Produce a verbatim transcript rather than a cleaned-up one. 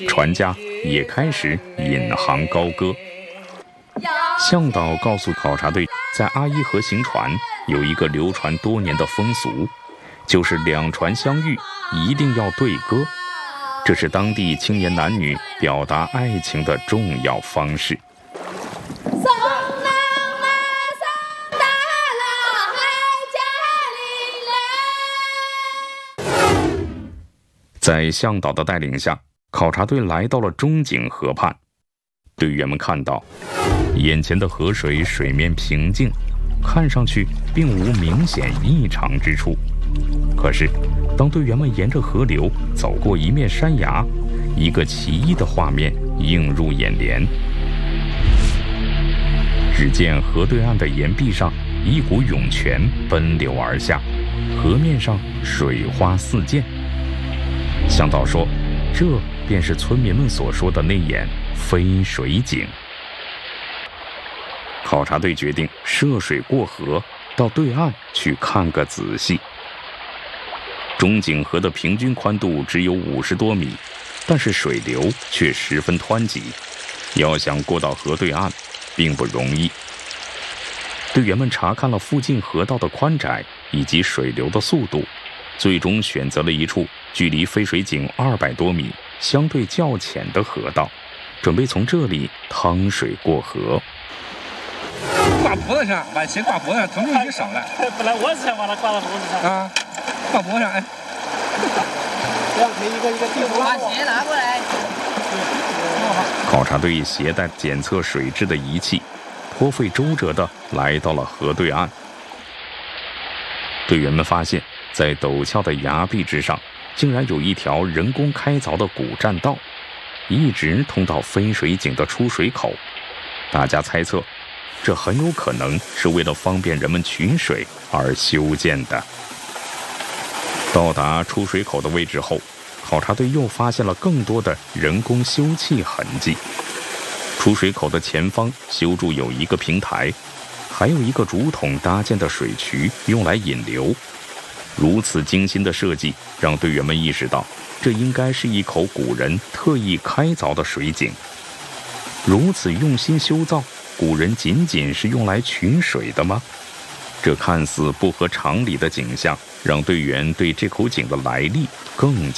船家也开始引吭高歌。向导告诉考察队，在阿依河行船有一个流传多年的风俗，就是两船相遇一定要对歌，这是当地青年男女表达爱情的重要方式。在向导的带领下，考察队来到了中井河畔。队员们看到，眼前的河水水面平静，看上去并无明显异常之处。可是，当队员们沿着河流走过一面山崖，一个奇异的画面映入眼帘。只见河对岸的岩壁上，一股涌泉奔流而下，河面上水花四溅。向导说，这便是村民们所说的那眼飞水井。考察队决定涉水过河，到对岸去看个仔细。中井河的平均宽度只有五十多米，但是水流却十分湍急，要想过到河对岸并不容易。队员们查看了附近河道的宽窄以及水流的速度，最终选择了一处距离飞水井二百多米、相对较浅的河道，准备从这里趟水过河。 挂脖子上，把鞋挂脖子上，承重已经少了。 本来我是想把它挂到脖子上。 啊，挂脖子上，哎。 这样可以一个一个地图。 把鞋拿过来。 考察队携带检测水质的仪器，颇费周折地来到了河对岸。队员们发现，在陡峭的崖壁之上，竟然有一条人工开凿的古栈道，一直通到飞水井的出水口。大家猜测，这很有可能是为了方便人们取水而修建的。到达出水口的位置后，考察队又发现了更多的人工修葺痕迹。出水口的前方修筑有一个平台，还有一个竹筒搭建的水渠用来引流。如此精心的设计，让队员们意识到，这应该是一口古人特意开凿的水井。如此用心修造，古人仅仅是用来取水的吗？这看似不合常理的景象，让队员对这口井的来历更